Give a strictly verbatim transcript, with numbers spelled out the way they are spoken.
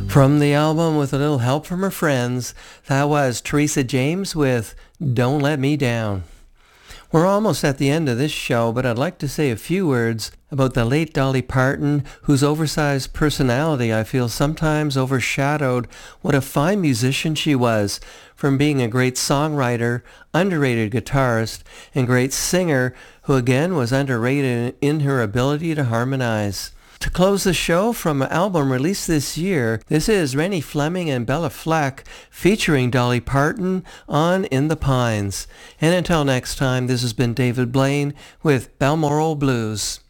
From the album With a Little Help from Her Friends, that was Teresa James with Don't Let Me Down. We're almost at the end of this show, but I'd like to say a few words about the late Dolly Parton, whose oversized personality I feel sometimes overshadowed what a fine musician she was, from being a great songwriter, underrated guitarist, and great singer who again was underrated in her ability to harmonize. To close the show, from an album released this year, this is Rennie Fleming and Bella Fleck featuring Dolly Parton on In the Pines. And until next time, this has been David Blaine with Balmoral Blues.